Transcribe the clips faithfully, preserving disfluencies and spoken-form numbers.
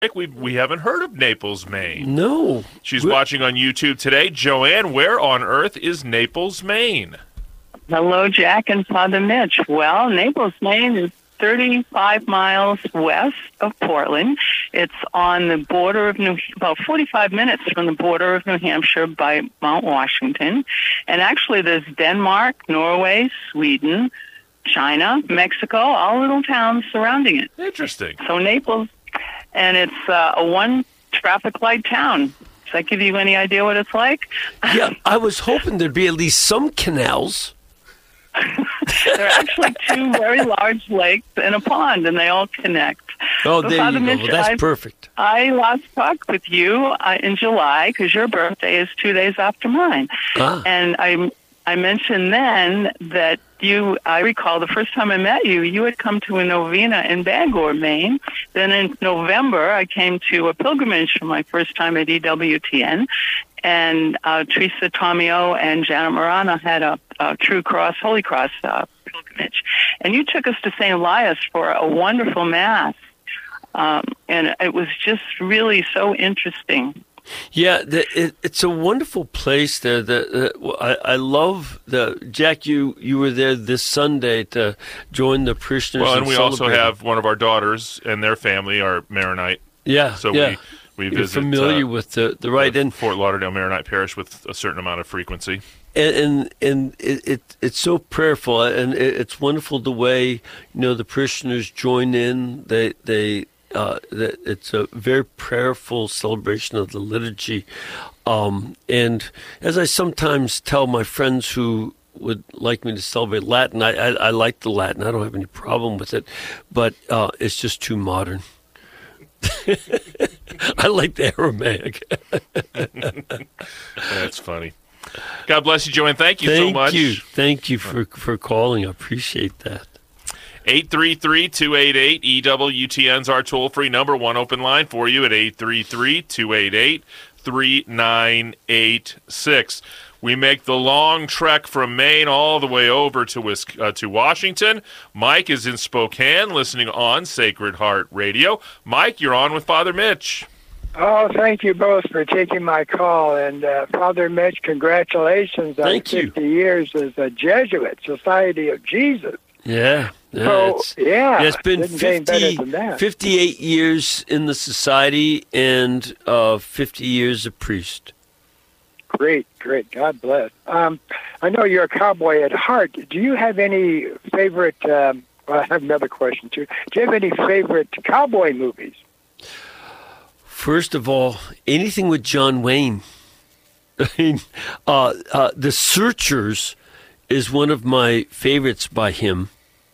We we haven't heard of Naples, Maine. No. She's We're- watching on YouTube today. Joanne, where on earth is Naples, Maine? Hello, Jack and Father Mitch. Well, Naples, Maine is thirty-five miles west of Portland. It's on the border of New, about forty-five minutes from the border of New Hampshire by Mount Washington. And actually, there's Denmark, Norway, Sweden, China, Mexico, all little towns surrounding it. Interesting. So Naples, and it's uh, a one traffic light town. Does that give you any idea what it's like? Yeah, I was hoping there'd be at least some canals. There are actually two very large lakes and a pond, and they all connect. Oh, But there Father you go. Mitch, Well, that's I- perfect. I lost talk with you uh, in July because your birthday is two days after mine. Ah. And I I mentioned then that you, I recall the first time I met you, you had come to a novena in Bangor, Maine. Then in November, I came to a pilgrimage for my first time at E W T N. And uh, Teresa Tomeo and Janet Morana had a, a True Cross, Holy Cross uh, pilgrimage. And you took us to Saint Elias for a wonderful Mass. Um, and it was just really so interesting. Yeah, the, it, it's a wonderful place there. The, the, I, I love the Jack. You you were there this Sunday to join the parishioners. Well, and in we also celebrating. have one of our daughters and their family are Maronite. yeah. So yeah. we we You're visit familiar uh, with the the right the and Fort Lauderdale Maronite Parish with a certain amount of frequency. and and, and it, it it's so prayerful, and it, it's wonderful the way you know the parishioners join in. They they. Uh, that it's a very prayerful celebration of the liturgy. Um, and as I sometimes tell my friends who would like me to celebrate Latin, I, I, I like the Latin. I don't have any problem with it, but uh, it's just too modern. I like the Aramaic. That's funny. God bless you, Joanne. Thank you Thank so much. you. Thank you for, for calling. I appreciate that. eight three three, two eight eight, E W T N's our toll-free number. One open line for you at eight three three, two eight eight, three nine eight six. We make the long trek from Maine all the way over to Wis- uh, to Washington. Mike is in Spokane listening on Sacred Heart Radio. Mike, you're on with Father Mitch. Oh, thank you both for taking my call. And uh, Father Mitch, congratulations on Thank you. fifty years as a Jesuit, Society of Jesus. Yeah. yeah So, it's, yeah, yeah, it's been didn't get better fifty, than that. fifty-eight years in the society and uh, fifty years a priest. Great, great. God bless. Um, I know you're a cowboy at heart. Do you have any favorite, um, well, I have another question, too. Do you have any favorite cowboy movies? First of all, anything with John Wayne. I mean, uh, uh, The Searchers is one of my favorites by him,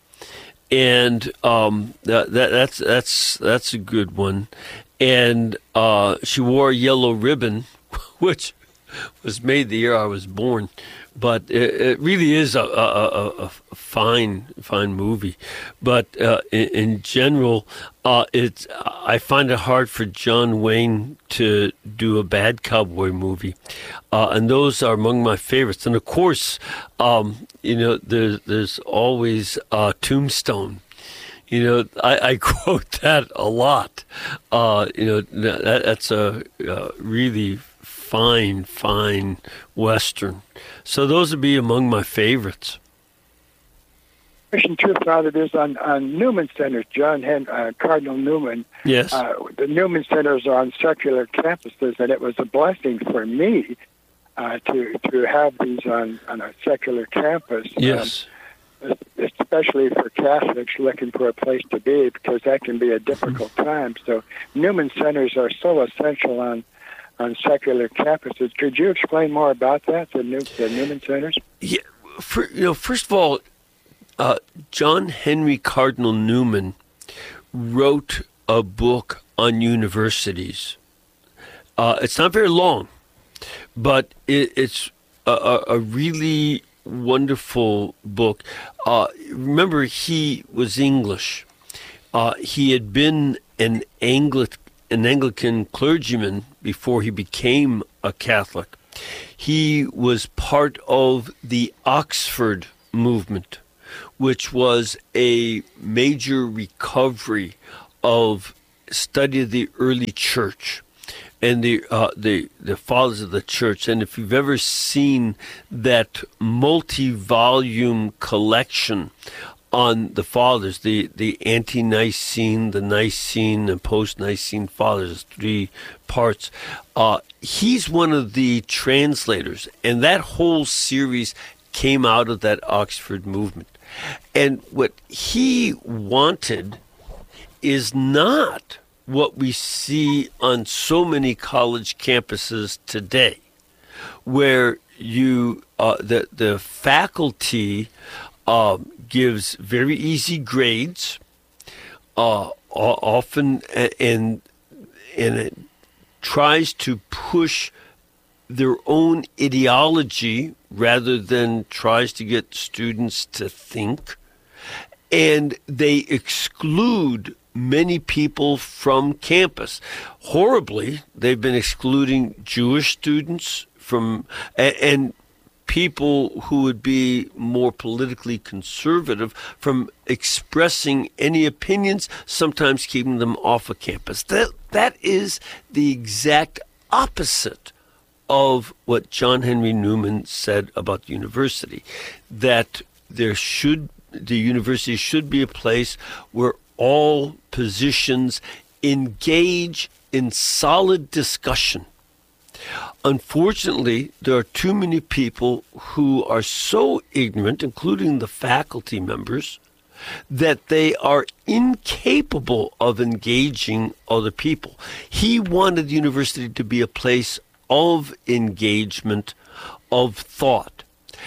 and um, that, that that's that's that's a good one. And uh, She Wore a Yellow Ribbon, which was made the year I was born, but it, it really is a, a, a, a fine fine movie. But uh, in, in general, uh, it's I find it hard for John Wayne to do a bad cowboy movie, uh, and those are among my favorites. And of course, um, you know, there's there's always uh, Tombstone. You know, I, I quote that a lot. Uh, you know, that, that's a uh, really fine, fine Western. So those would be among my favorites. Question two, Father, is on, on Newman Centers, John Hen- uh, Cardinal Newman. Yes. Uh, the Newman Centers are on secular campuses, and it was a blessing for me uh, to to have these on, on a secular campus. Yes. Um, especially for Catholics looking for a place to be, because that can be a difficult time. So Newman Centers are so essential on on secular campuses. Could you explain more about that, the, New, the Newman Centers? Yeah. For, you know, first of all, uh, John Henry Cardinal Newman wrote a book on universities. Uh, it's not very long, but it, it's a, a, a really wonderful book. Uh, remember, he was English. Uh, he had been an Anglican an Anglican clergyman before he became a Catholic. He was part of the Oxford movement, which was a major recovery of study of the early church and the uh, the the fathers of the church, and if you've ever seen that multi-volume collection on the fathers, the the ante-Nicene, the Nicene, and post-Nicene fathers, three parts. Uh, he's one of the translators, and that whole series came out of that Oxford movement. And what he wanted is not what we see on so many college campuses today, where you uh, the the faculty uh, gives very easy grades, uh, often, and and it tries to push their own ideology rather than tries to get students to think, and they exclude many people from campus. Horribly, they've been excluding Jewish students from, and, and people who would be more politically conservative from expressing any opinions, sometimes keeping them off of campus. That that is the exact opposite of what John Henry Newman said about the university, that there should the university should be a place where all positions engage in solid discussion. Unfortunately, there are too many people who are so ignorant, including the faculty members, that they are incapable of engaging other people. He wanted the university to be a place of engagement, of thought.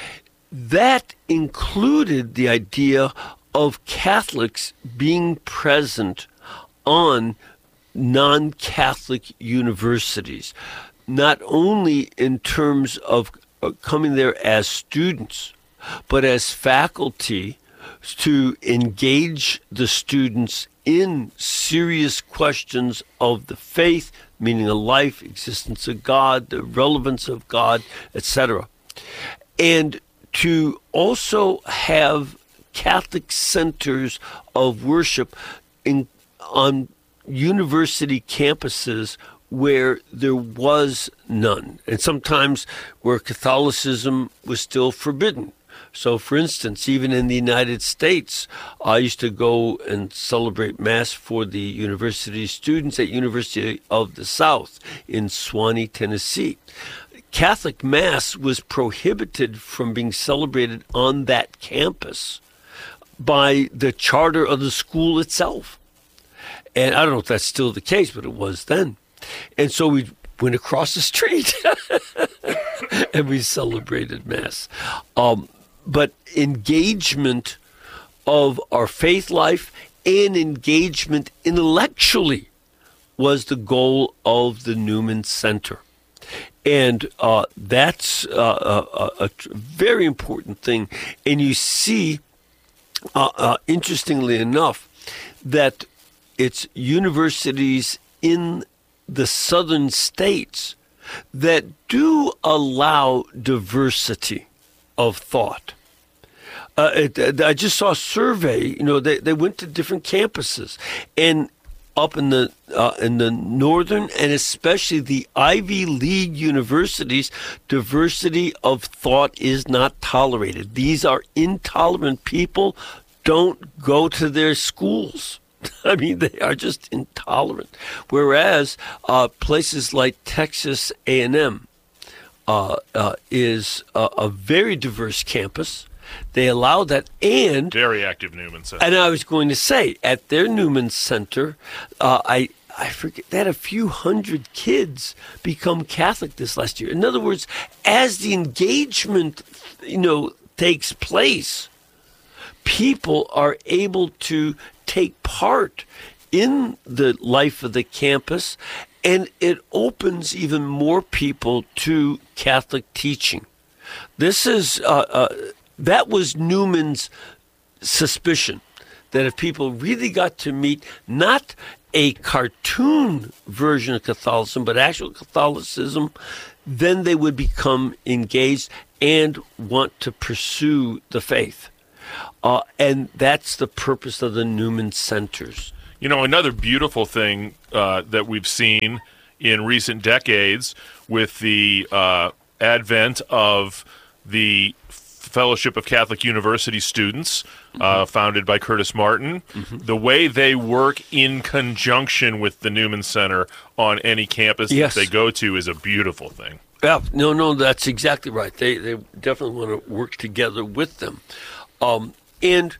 That included the idea of Catholics being present on non-Catholic universities, not only in terms of coming there as students, but as faculty to engage the students in serious questions of the faith, meaning of life, existence of God, the relevance of God, et cetera. And to also have Catholic centers of worship in, on university campuses where there was none, and sometimes where Catholicism was still forbidden. So, for instance, even in the United States, I used to go and celebrate Mass for the university students at University of the South in Swanee, Tennessee. Catholic Mass was prohibited from being celebrated on that campus by the charter of the school itself. And I don't know if that's still the case, but it was then. And so we went across the street and we celebrated Mass. Um, but engagement of our faith life and engagement intellectually was the goal of the Newman Center. And uh, that's uh, a, a very important thing. And you see, uh, uh, interestingly enough, that it's universities in the southern states that do allow diversity of thought. Uh, it, I just saw a survey, you know, they, they went to different campuses, and up in the uh, in the northern and especially the Ivy League universities, diversity of thought is not tolerated. These are intolerant people. Don't go to their schools. I mean, they are just intolerant. Whereas uh, places like Texas A and M uh, uh, is a, a very diverse campus. They allow that, and very active Newman Center. And I was going to say, at their Newman Center, uh, I I forget, they had a few hundred kids become Catholic this last year. In other words, as the engagement, you know, takes place, people are able to take part in the life of the campus, and it opens even more people to Catholic teaching. This is uh, uh, that was Newman's suspicion, that if people really got to meet not a cartoon version of Catholicism, but actual Catholicism, then they would become engaged and want to pursue the faith. Uh, and that's the purpose of the Newman Centers. You know, another beautiful thing uh, that we've seen in recent decades with the uh, advent of the Fellowship of Catholic University Students, mm-hmm. uh, founded by Curtis Martin, mm-hmm. the way they work in conjunction with the Newman Center on any campus yes. that they go to is a beautiful thing. Yeah, no, no, that's exactly right. They they definitely want to work together with them. Um, and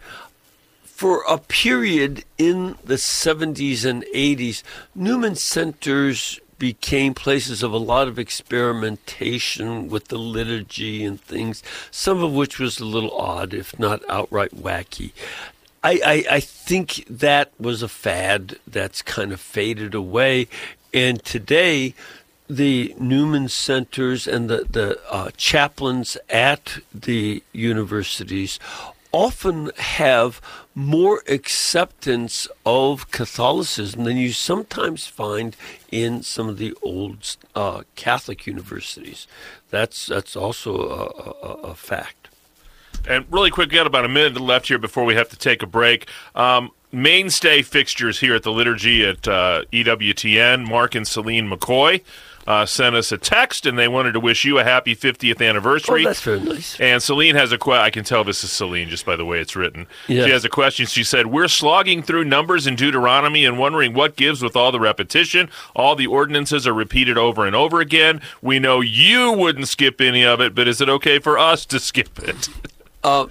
for a period in the seventies and eighties, Newman Centers became places of a lot of experimentation with the liturgy and things, some of which was a little odd, if not outright wacky. I, I, I think that was a fad that's kind of faded away. And today, the Newman Centers and the, the uh, chaplains at the universities often have more acceptance of Catholicism than you sometimes find in some of the old uh, Catholic universities. That's that's also a, a, a fact. And really quick, we got about a minute left here before we have to take a break. Um, mainstay fixtures here at the liturgy at uh, E W T N, Mark and Celine McCoy. Uh, sent us a text, and they wanted to wish you a happy fiftieth anniversary. Oh, that's very nice. And Celine has a question. I can tell this is Celine just by the way it's written. Yeah. She has a question. She said, we're slogging through numbers in Deuteronomy and wondering what gives with all the repetition. All the ordinances are repeated over and over again. We know you wouldn't skip any of it, but is it okay for us to skip it? Uh,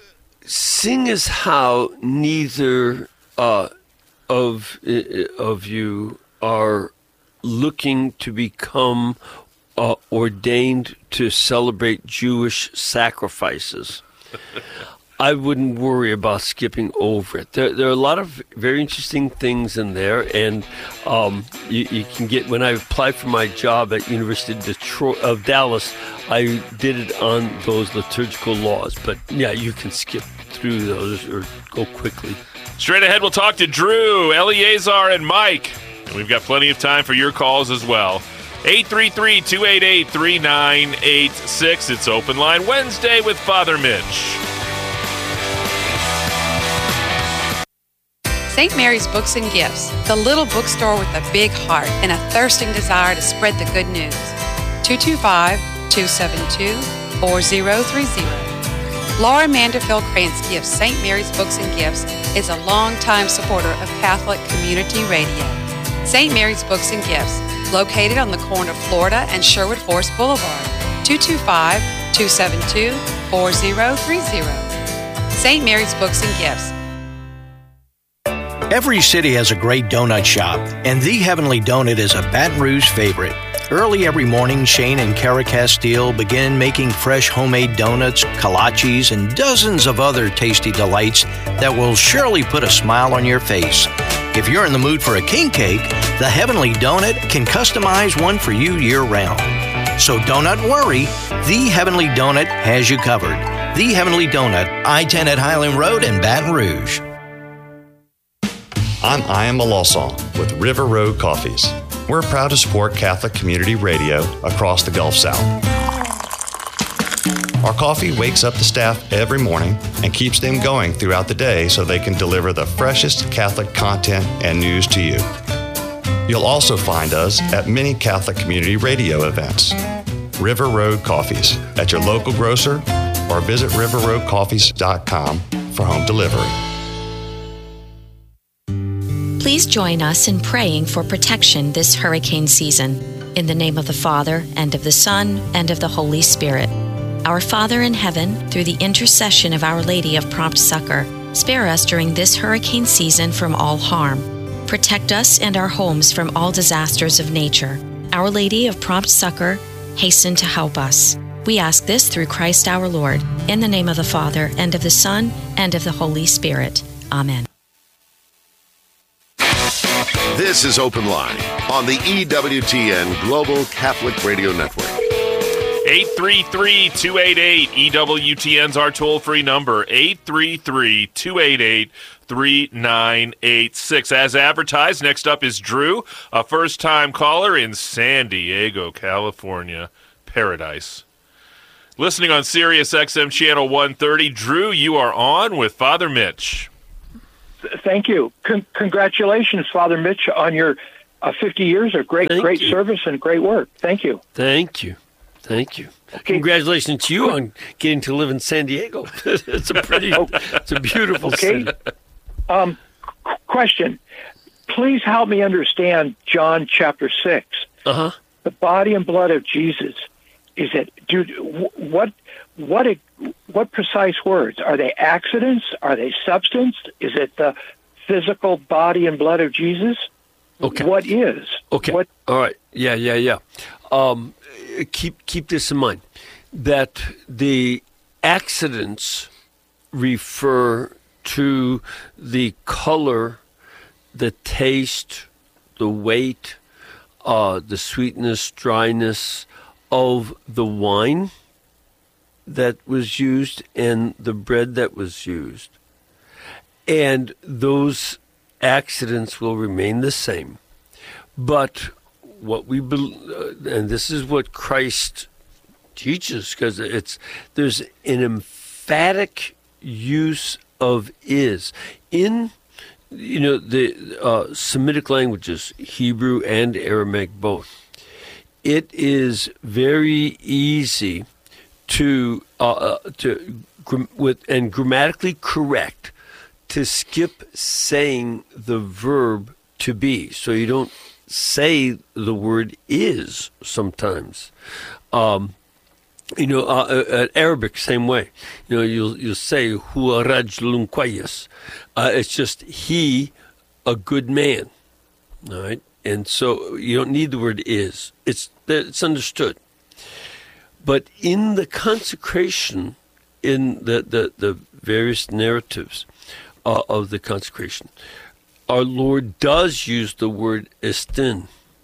seeing as how neither uh, of uh, of you are looking to become uh, ordained to celebrate Jewish sacrifices, I wouldn't worry about skipping over it. There, there are a lot of very interesting things in there, and um, you, you can get. When I applied for my job at University of Detroit of Dallas, I did it on those liturgical laws. But yeah, you can skip through those or go quickly. Straight ahead, we'll talk to Drew, Eleazar, and Mike. And we've got plenty of time for your calls as well. eight three three, two eight eight, three nine eight six. It's Open Line Wednesday with Father Mitch. Saint Mary's Books and Gifts, the little bookstore with a big heart and a thirsting desire to spread the good news. two two five, two seven two, four zero three zero. Laura Manderfield Krantz Gifts Saint Mary's Books and Gifts is a longtime supporter of Catholic Community Radio. Saint Mary's Books and Gifts, located on the corner of Florida and Sherwood Forest Boulevard, two two five, two seven two, four zero three zero. Saint Mary's Books and Gifts. Every city has a great donut shop, and The Heavenly Donut is a Baton Rouge favorite. Early every morning, Shane and Kara Castile begin making fresh homemade donuts, kolaches, and dozens of other tasty delights that will surely put a smile on your face. If you're in the mood for a king cake, The Heavenly Donut can customize one for you year-round. So don't worry, The Heavenly Donut has you covered. The Heavenly Donut, I ten at Highland Road in Baton Rouge. I'm Ian Malosson with River Road Coffees. We're proud to support Catholic Community Radio across the Gulf South. Our coffee wakes up the staff every morning and keeps them going throughout the day so they can deliver the freshest Catholic content and news to you. You'll also find us at many Catholic Community Radio events. River Road Coffees at your local grocer or visit river road coffees dot com for home delivery. Please join us in praying for protection this hurricane season. In the name of the Father, and of the Son, and of the Holy Spirit. Our Father in heaven, through the intercession of Our Lady of Prompt Succor, spare us during this hurricane season from all harm. Protect us and our homes from all disasters of nature. Our Lady of Prompt Succor, hasten to help us. We ask this through Christ our Lord, in the name of the Father, and of the Son, and of the Holy Spirit. Amen. This is Open Line on the E W T N Global Catholic Radio Network. eight three three, two eight eight, E W T N's our toll-free number, eight three three, two eight eight, three nine eight six. As advertised, next up is Drew, a first-time caller in San Diego, California. Paradise. Listening on Sirius X M Channel one thirty. Drew, you are on with Father Mitch. Thank you. Con- congratulations, Father Mitch, on your uh, fifty years of great, Thank great you. service and great work. Thank you. Thank you. Thank you. Okay. Congratulations to you on getting to live in San Diego. It's a pretty, it's a beautiful Okay. city. Um, qu- question. Please help me understand John chapter six. Uh-huh. The body and blood of Jesus. Is it, do, wh- what, what, what precise words? Are they accidents? Are they substance? Is it the physical body and blood of Jesus? Okay. What is? Okay. What, All right. Yeah, yeah, yeah. Um, keep keep this in mind, that the accidents refer to the color, the taste, the weight, uh, the sweetness, dryness of the wine that was used and the bread that was used. And those accidents will remain the same. But what we bel uh, and this is what Christ teaches, because it's there's an emphatic use of is in you know the uh, Semitic languages, Hebrew and Aramaic both. It is very easy to uh, to gram- with and grammatically correct to skip saying the verb to be, so you don't say the word is sometimes. Um, you know, uh, uh, Arabic, same way. You know, you'll you'll say huwa rajulun qayyis. Uh It's just he, a good man. All right, and so you don't need the word is. It's it's understood. But in the consecration, in the the, the various narratives uh, of the consecration, our Lord does use the word estin,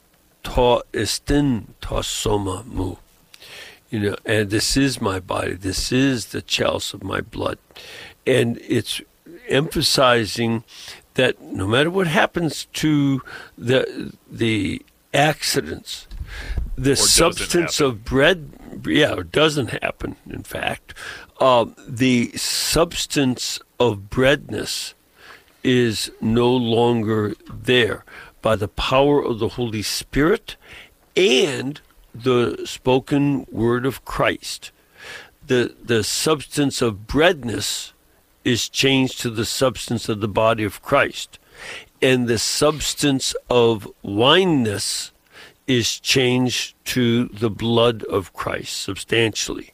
ta estin ta soma mu. You know, and this is my body. This is the chalice of my blood, and it's emphasizing that no matter what happens to the the accidents, the substance happen. of bread, yeah, or doesn't happen. In fact, uh, the substance of breadness is no longer there by the power of the Holy Spirit and the spoken word of Christ. The the substance of breadness is changed to the substance of the body of Christ. And the substance of wineness is changed to the blood of Christ substantially.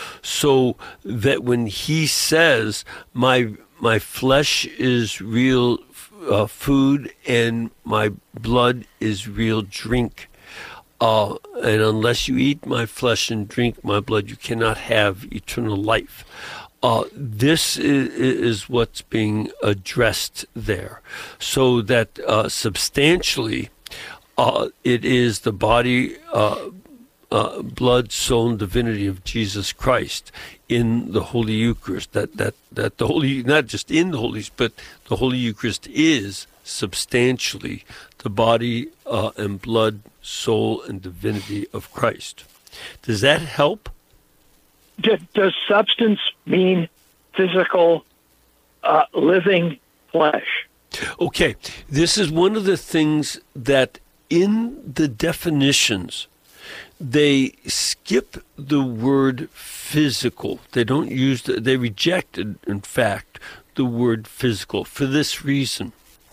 So that when he says, my my flesh is real uh, food and my blood is real drink, uh, and unless you eat my flesh and drink my blood, you cannot have eternal life. Uh, this is, is what's being addressed there, so that uh, substantially uh, it is the body, uh, uh, blood, soul, and divinity of Jesus Christ in the Holy Eucharist. That that that the Holy, not just in the Holy, but the Holy Eucharist is substantially the body uh, and blood, soul, and divinity of Christ. Does that help? does substance mean physical, uh, living flesh? Okay, this is one of the things that in the definitions, they skip the word physical. They don't use, the, they rejected, in fact, the word physical for this reason.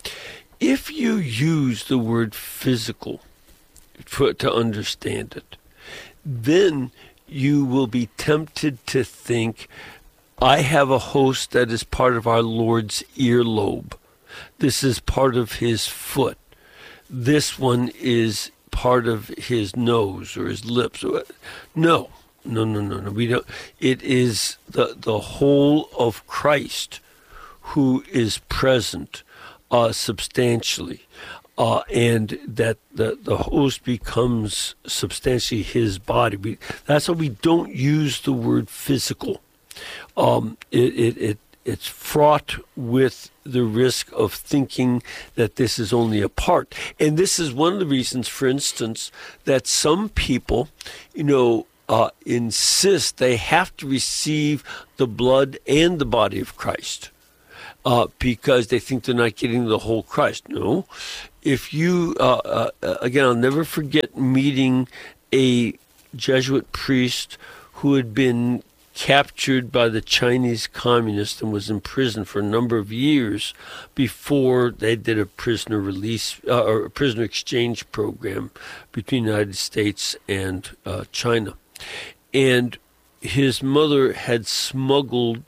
If you use the word physical for, to understand it, then you will be tempted to think, I have a host that is part of our Lord's earlobe. This is part of his foot. This one is part of his nose or his lips. No, no, no, no, no. We don't. It is the the whole of Christ who is present uh, substantially. Uh, and that the, the host becomes substantially his body. We, that's why we don't use the word physical. Um, it, it, it it's fraught with the risk of thinking that this is only a part. And this is one of the reasons, for instance, that some people, you know, uh, insist they have to receive the blood and the body of Christ. uh, because they think they're not getting the whole Christ. No. If you, uh, uh, again, I'll never forget meeting a Jesuit priest who had been captured by the Chinese communists and was in prison for a number of years before they did a prisoner release uh, or a prisoner exchange program between the United States and uh, China. And his mother had smuggled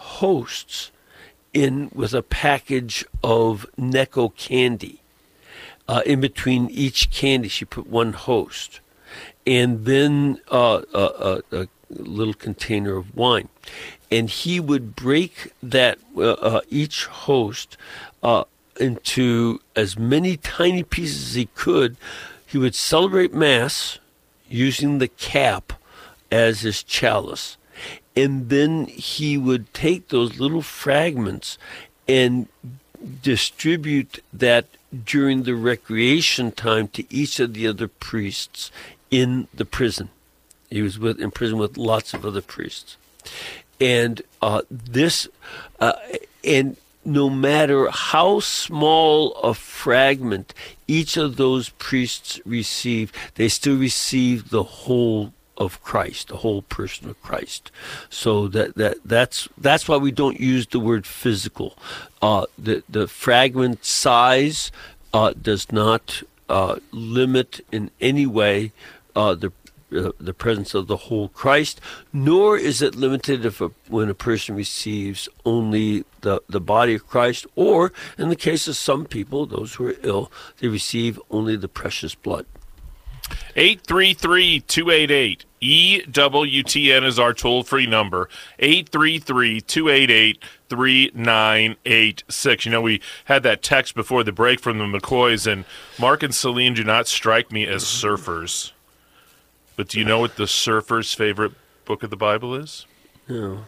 hosts in with a package of Necco candy. Uh, in between each candy, she put one host. And then uh, uh, uh, a little container of wine. And he would break that, uh, uh, each host, uh, into as many tiny pieces as he could. He would celebrate Mass using the cap as his chalice. And then he would take those little fragments and distribute that during the recreation time to each of the other priests in the prison. He was with, in prison with lots of other priests. And uh, this, uh, and no matter how small a fragment each of those priests received, they still received the whole of Christ, the whole person of Christ. So that, that that's that's why we don't use the word physical. Uh, the the fragment size uh, does not uh, limit in any way uh, the uh, the presence of the whole Christ, nor is it limited if a, when a person receives only the the body of Christ, or in the case of some people, those who are ill, they receive only the precious blood. eight three three, two eight eight, E W T N is our toll-free number, eight three three, two eight eight, three nine eight six. You know, we had that text before the break from the McCoys, and Mark and Celine do not strike me as surfers. But do you know what the surfer's favorite book of the Bible is? No.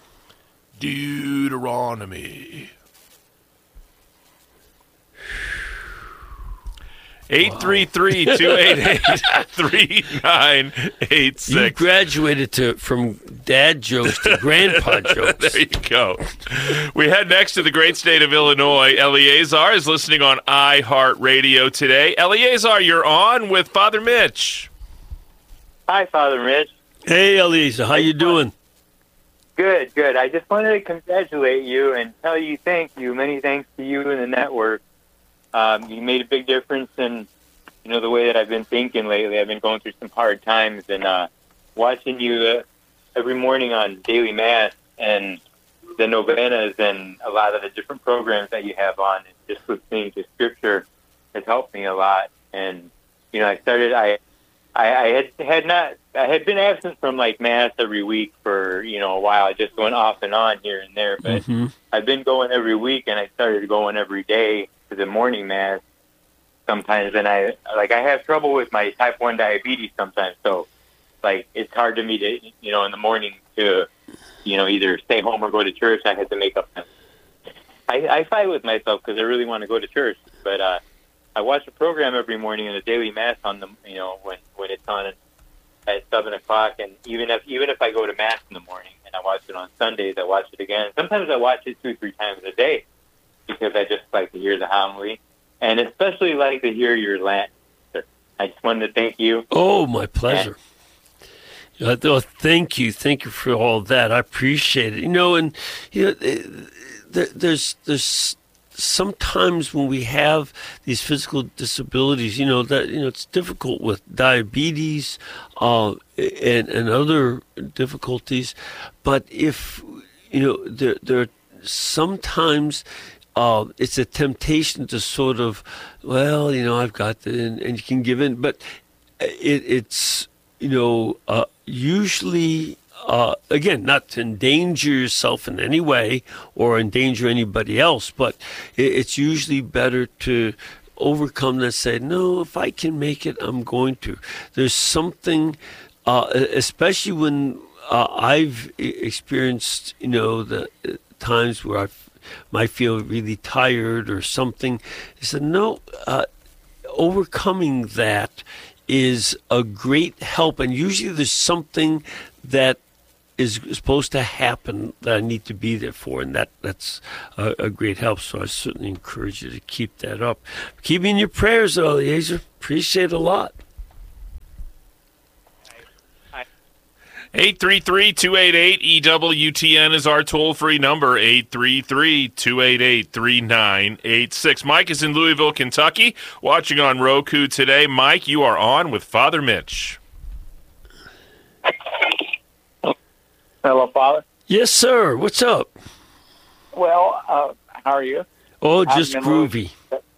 Deuteronomy. eight three three, two eight eight, three nine eight six. You graduated to from dad jokes to grandpa jokes. There you go. We head next to the great state of Illinois. Eleazar is listening on iHeartRadio today. Eleazar, you're on with Father Mitch. Hi, Father Mitch. Hey, Eleazar. How you doing? Good, good. I just wanted to congratulate you and tell you thank you. Many thanks to you and the network. Um, you made a big difference in, you know, the way that I've been thinking lately. I've been going through some hard times, and uh, watching you uh, every morning on Daily Mass and the novenas and a lot of the different programs that you have on, and just listening to Scripture has helped me a lot. And you know, I started. I, I, I had had not. I had been absent from like Mass every week for you know a while. I just went off and on here and there, but mm-hmm. I've been going every week, and I started going every day to the morning Mass sometimes, and I like I have trouble with my type one diabetes sometimes, so like it's hard to me to you know in the morning to you know either stay home or go to church. I had to make up. I, I fight with myself because I really want to go to church, but uh, I watch a program every morning in the daily Mass on the you know when when it's on at seven o'clock, and even if even if I go to Mass in the morning and I watch it on Sundays, I watch it again. Sometimes I watch it two three times a day, because I just like to hear the homily, and especially like to hear your Latin. I just wanted to thank you. Oh, my pleasure. Uh, oh, thank you. Thank you for all that. I appreciate it. You know, and you know, there, there's there's sometimes when we have these physical disabilities, you know, that you know it's difficult with diabetes uh, and and other difficulties. But if you know, there there are sometimes. Uh, it's a temptation to sort of, well, you know, I've got the, and, and you can give in, but it, it's, you know, uh, usually, uh, again, not to endanger yourself in any way or endanger anybody else, but it, it's usually better to overcome that, say, no, if I can make it, I'm going to. There's something, uh, especially when uh, I've experienced, you know, the times where I've might feel really tired or something. He said, no, uh, overcoming that is a great help. And usually there's something that is supposed to happen that I need to be there for, and that that's a, a great help. So I certainly encourage you to keep that up. Keep me in your prayers, Eliezer. Appreciate it a lot. eight three three, two eight eight, E W T N is our toll-free number, eight three three, two eight eight, three nine eight six. Mike is in Louisville, Kentucky, watching on Roku today. Mike, you are on with Father Mitch. Hello, Father. Yes, sir. What's up? Well, uh, how are you? Oh, just groovy.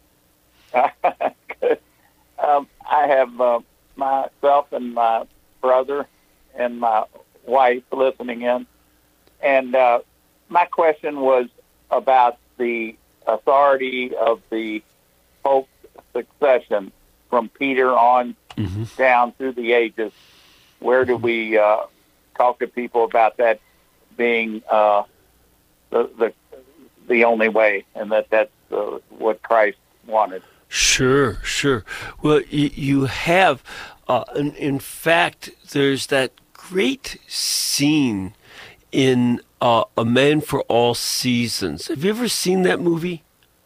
Good. Um, I have uh, myself and my brother and my wife listening in. And uh, my question was about the authority of the Pope's succession from Peter on mm-hmm. down through the ages. Where do we uh, talk to people about that being uh, the, the the only way, and that that's uh, what Christ wanted? Sure, sure. Well, you, you have, uh, in, in fact, there's that great scene in uh, A Man for All Seasons. Have you ever seen that movie?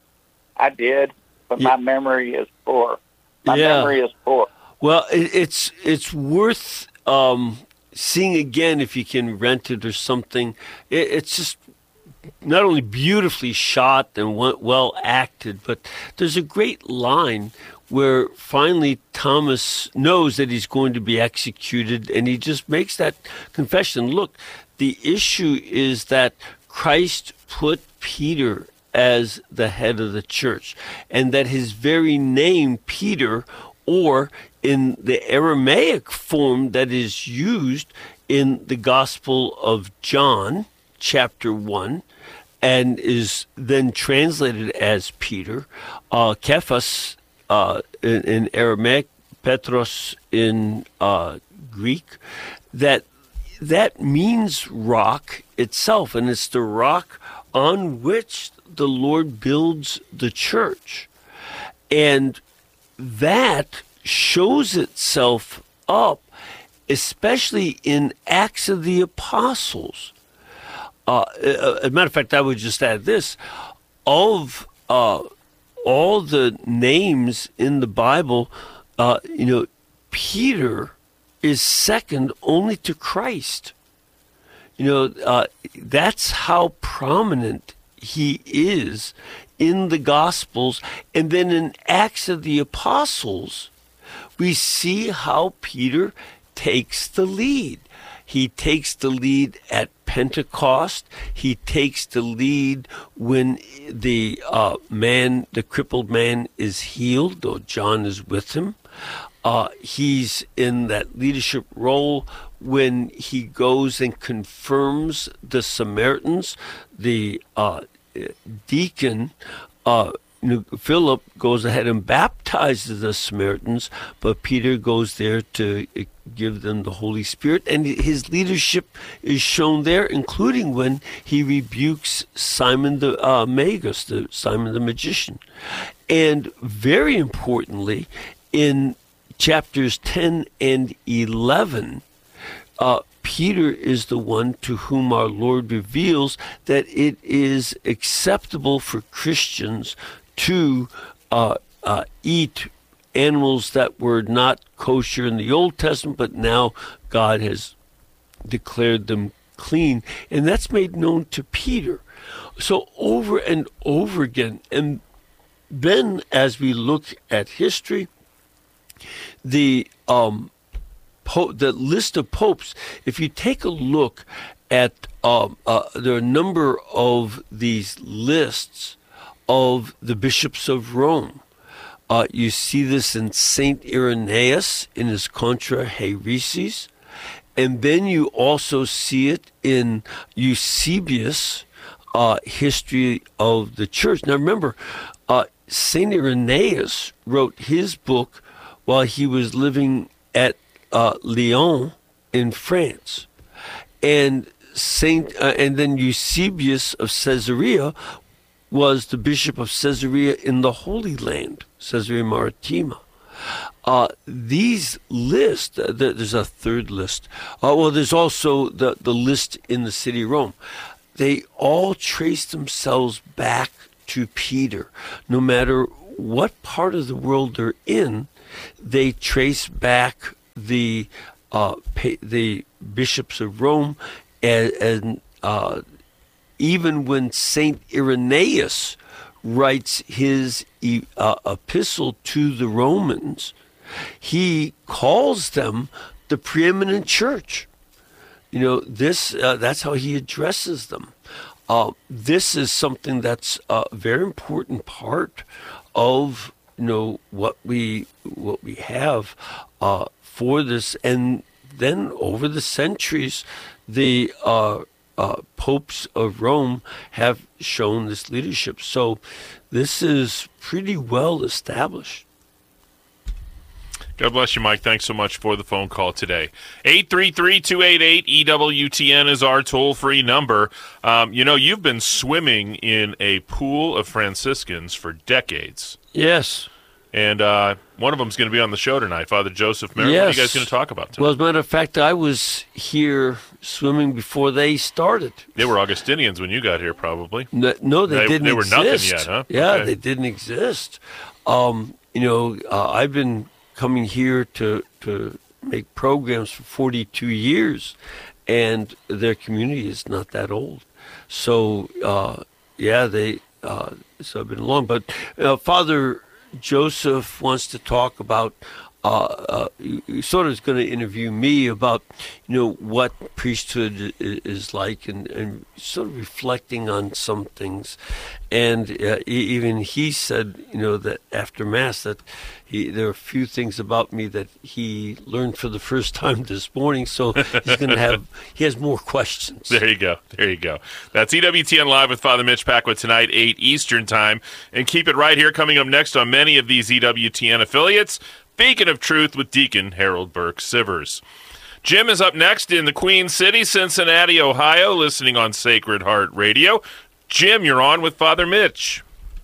I did, but yeah. my memory is poor. My yeah. memory is poor. Well, it, it's it's worth um, seeing again if you can rent it or something. It, it's just not only beautifully shot and well acted, but there's a great line where finally Thomas knows that he's going to be executed, and he just makes that confession. Look, the issue is that Christ put Peter as the head of the church, and that his very name, Peter, or in the Aramaic form that is used in the Gospel of John, chapter one, and is then translated as Peter, uh, Kephas uh, in, in Aramaic, Petros in uh, Greek, that that means rock itself, and it's the rock on which the Lord builds the church. And that shows itself up, especially in Acts of the Apostles. Uh, as a matter of fact, I would just add this. Of uh, all the names in the Bible, uh, you know, Peter is second only to Christ. You know, uh, that's how prominent he is in the Gospels. And then in Acts of the Apostles, we see how Peter takes the lead. He takes the lead at Pentecost. He takes the lead when the uh, man, the crippled man, is healed, though John is with him. Uh, he's in that leadership role when he goes and confirms the Samaritans. The uh, deacon, uh, Philip, goes ahead and baptizes the Samaritans, but Peter goes there to give them the Holy Spirit, and his leadership is shown there, including when he rebukes Simon the uh, Magus, the Simon the magician. And very importantly, in chapters ten and eleven, uh, Peter is the one to whom our Lord reveals that it is acceptable for Christians to uh, uh, eat animals that were not kosher in the Old Testament, but now God has declared them clean. And that's made known to Peter. So over and over again. And then as we look at history, the um, po- the list of popes, if you take a look at, um, uh, there are a number of these lists of the bishops of Rome. Uh, you see this in Saint Irenaeus in his Contra Hereses, and then you also see it in Eusebius' uh, History of the Church. Now remember, uh, Saint Irenaeus wrote his book while he was living at uh, Lyon in France, and Saint uh, and then Eusebius of Caesarea was the bishop of Caesarea in the Holy Land, Caesarea Maritima. Uh, these lists, uh, there's a third list. Uh, well, there's also the, the list in the city of Rome. They all trace themselves back to Peter. No matter what part of the world they're in, they trace back the uh, the bishops of Rome, and, and uh, even when Saint Irenaeus writes his uh, epistle to the Romans, he calls them the preeminent church. You know, this uh, that's how he addresses them. Uh, this is something that's a very important part of, you know, what we what we have uh, for this. And then over the centuries, the uh, uh, popes of Rome have shown this leadership. So this is pretty well established. God bless you, Mike. Thanks so much for the phone call today. eight three three, two eight eight, E W T N is our toll-free number. Um, you know, you've been swimming in a pool of Franciscans for decades. Yes. And uh, one of them is going to be on the show tonight, Father Joseph Merrill. Yes. What are you guys going to talk about tonight? Well, as a matter of fact, I was here swimming before they started. They were Augustinians when you got here, probably. No, no they, they didn't They were exist. nothing yet, huh? Yeah, Okay. they didn't exist. Um, you know, uh, I've been coming here to to make programs for forty-two years, and their community is not that old. So, uh, yeah, they uh, so I've been along. But uh, Father Joseph wants to talk about. Uh, uh, he, he sort of is going to interview me about, you know, what priesthood is, is like, and, and sort of reflecting on some things. And uh, he, even he said, you know, that after Mass that he, there are a few things about me that he learned for the first time this morning. So he's going to have he has more questions. There you go. There you go. That's E W T N Live with Father Mitch Pacwa tonight, eight Eastern Time. And keep it right here. Coming up next on many of these E W T N affiliates, Beacon of Truth with Deacon Harold Burke Sivers. Jim is up next in the Queen City, Cincinnati, Ohio, listening on Sacred Heart Radio. Jim, you're on with Father Mitch.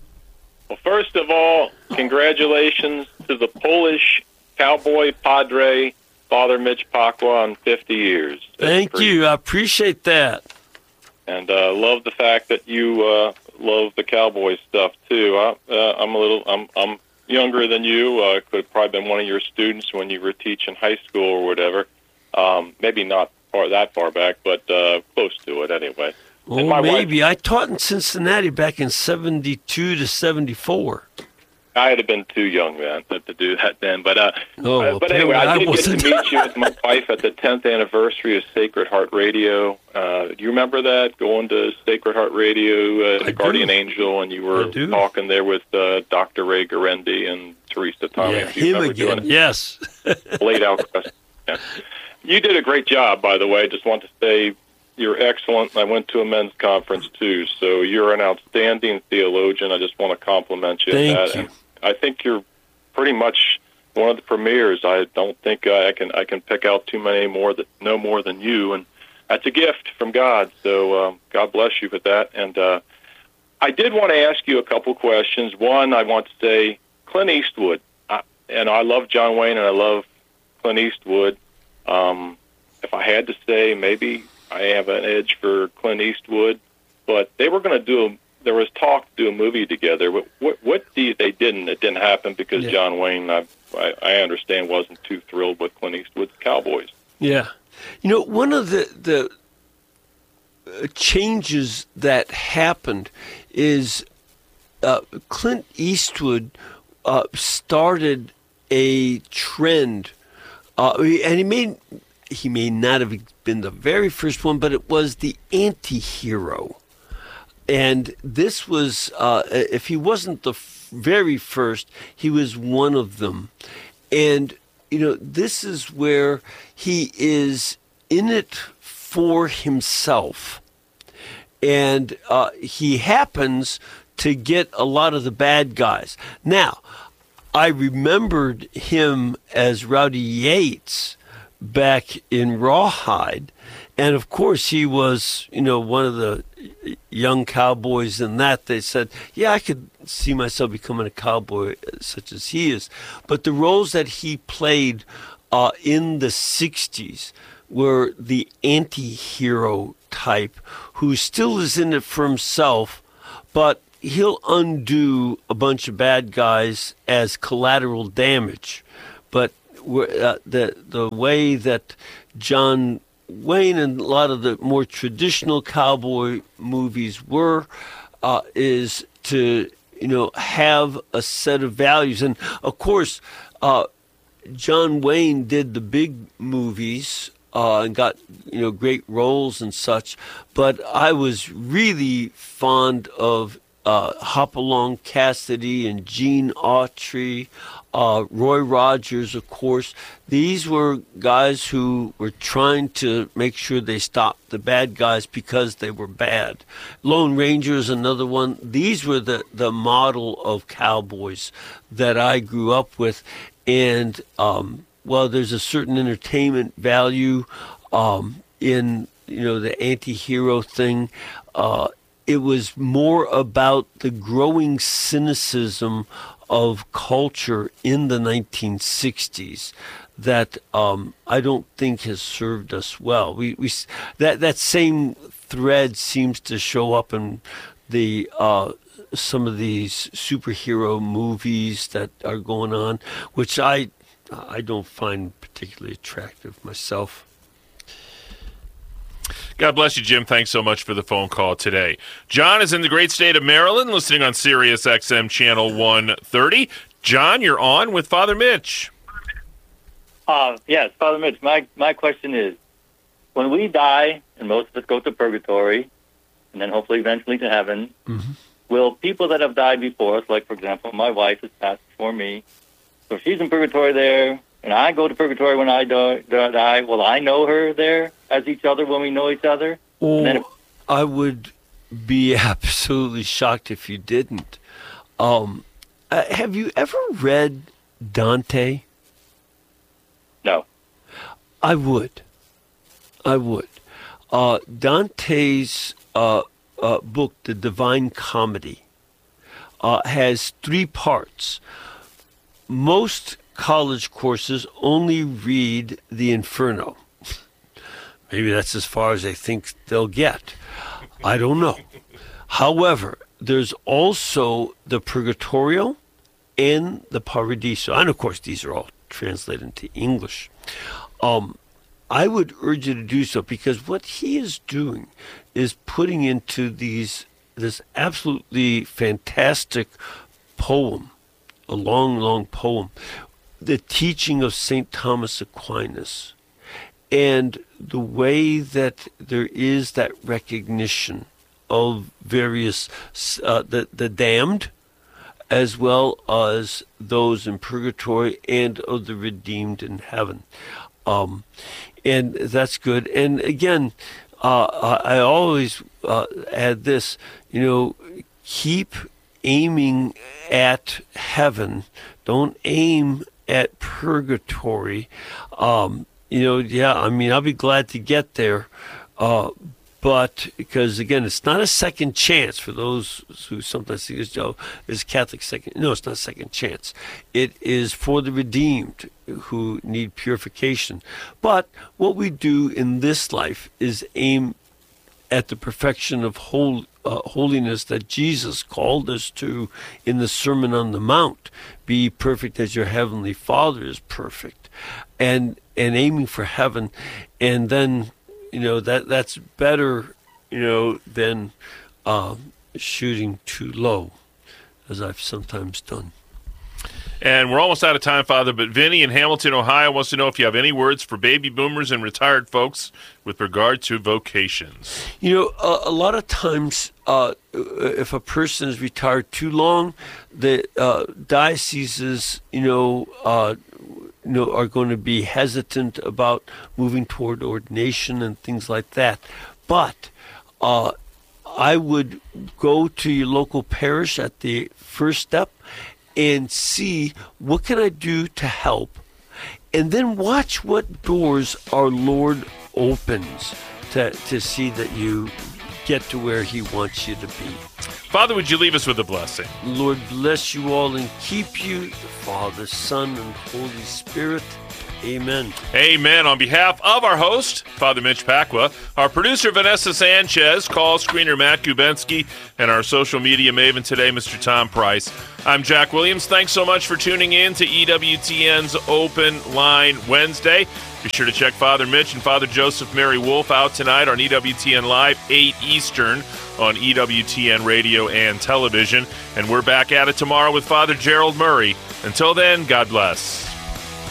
Well, first of all, congratulations to the Polish cowboy padre, Father Mitch Pacwa, on fifty years. Thank you. I appreciate that. And uh, love the fact that you uh, love the cowboy stuff too. I, uh, I'm a little, I'm, I'm younger than you. Uh, could have probably been one of your students when you were teaching high school or whatever. Um, maybe not far, that far back, but uh, close to it anyway. Oh, maybe. Wife, I taught in Cincinnati back in seventy-two to seventy-four. I had been too young then to, to do that then. But uh, oh, uh, but anyway, I did get to meet you with my wife at the tenth anniversary of Sacred Heart Radio. Uh, do you remember that, going to Sacred Heart Radio, uh, the Guardian do. Angel, and you were talking there with uh, Doctor Ray Garendi and Teresa Tommy? Yeah, him again, yes. Laid out question. Yeah. You did a great job, by the way. Just want to say you're excellent. I went to a men's conference, too, so you're an outstanding theologian. I just want to compliment you. Thank on that. you. And I think you're pretty much one of the premiers. I don't think I can I can pick out too many more that know more than you, and that's a gift from God. So um, God bless you for that. And uh, I did want to ask you a couple questions. One, I want to say Clint Eastwood, I, and I love John Wayne, and I love Clint Eastwood. Um, if I had to say, maybe I have an edge for Clint Eastwood, but they were going to do a There was talk to do a movie together. What what, what do they didn't? It didn't happen because yeah. John Wayne, I, I I understand, wasn't too thrilled with Clint Eastwood's Cowboys. Yeah, you know, one of the the changes that happened is uh, Clint Eastwood uh, started a trend, uh, and he may he may not have been the very first one, but it was the anti-hero. And this was, uh, if he wasn't the f- very first, he was one of them. And, you know, this is where he is in it for himself. And uh, he happens to get a lot of the bad guys. Now, I remembered him as Rowdy Yates back in Rawhide. And of course, he was, you know, one of the young cowboys in that. They said, yeah, I could see myself becoming a cowboy such as he is. But the roles that he played uh, in the sixties were the anti-hero type who still is in it for himself, but he'll undo a bunch of bad guys as collateral damage. But uh, the the way that John Wayne and a lot of the more traditional cowboy movies were uh, is to, you know, have a set of values. And of course, uh, John Wayne did the big movies uh, and got, you know, great roles and such. But I was really fond of uh, Hopalong Cassidy and Gene Autry. Uh, Roy Rogers, of course. These were guys who were trying to make sure they stopped the bad guys because they were bad. Lone Ranger is another one. These were the, the model of cowboys that I grew up with. And, um, well, there's a certain entertainment value um, in, you know, the anti-hero thing. Uh, it was more about the growing cynicism of culture in the nineteen sixties that um, I don't think has served us well. We we that that same thread seems to show up in the uh, some of these superhero movies that are going on, which I I don't find particularly attractive myself. God bless you, Jim. Thanks so much for the phone call today. John is in the great state of Maryland, listening on Sirius X M Channel one thirty. John, you're on with Father Mitch. Uh, yes, Father Mitch, my, my question is, when we die, and most of us go to purgatory, and then hopefully eventually to heaven, mm-hmm. will people that have died before us, like, for example, my wife has passed before me, so she's in purgatory there, and I go to purgatory when I die, will I know her there as each other when we know each other? Well, then if- I would be absolutely shocked if you didn't. Um, uh, have you ever read Dante? No. I would. I would. Uh, Dante's uh, uh, book, The Divine Comedy, uh, has three parts. Most college courses only read the Inferno. Maybe that's as far as they think they'll get. I don't know. However, there's also the Purgatorio and the Paradiso. And, of course, these are all translated into English. Um, I would urge you to do so because what he is doing is putting into these this absolutely fantastic poem, a long, long poem, the teaching of Saint Thomas Aquinas, and the way that there is that recognition of various, uh, the, the damned, as well as those in purgatory and of the redeemed in heaven. Um, and that's good. And again, uh, I always uh, add this, you know, keep aiming at heaven. Don't aim at purgatory. Um, you know, yeah, I mean, I'll be glad to get there. Uh, but because, again, it's not a second chance for those who sometimes think it's, oh, it's Catholic second. No, it's not a second chance. It is for the redeemed who need purification. But what we do in this life is aim at the perfection of whole, uh, holiness that Jesus called us to in the Sermon on the Mount. Be perfect as your heavenly Father is perfect. And and aiming for heaven. And then, you know, that that's better, you know, than uh, shooting too low, as I've sometimes done. And we're almost out of time, Father, but Vinny in Hamilton, Ohio wants to know if you have any words for baby boomers and retired folks with regard to vocations. You know, a, a lot of times, uh, if a person is retired too long, the uh, dioceses, you know, uh, you know, are going to be hesitant about moving toward ordination and things like that. But uh, I would go to your local parish at the first step and see what can I do to help, and then watch what doors our Lord opens to, to see that you get to where he wants you to be. Father, would you leave us with a blessing? Lord, bless you all and keep you, the Father, Son, and Holy Spirit. Amen. Amen. On behalf of our host, Father Mitch Pacwa, our producer, Vanessa Sanchez, call screener Matt Gubensky, and our social media maven today, Mister Tom Price. I'm Jack Williams. Thanks so much for tuning in to E W T N's Open Line Wednesday. Be sure to check Father Mitch and Father Joseph Mary Wolf out tonight on E W T N Live, eight Eastern, on E W T N Radio and Television. And we're back at it tomorrow with Father Gerald Murray. Until then, God bless.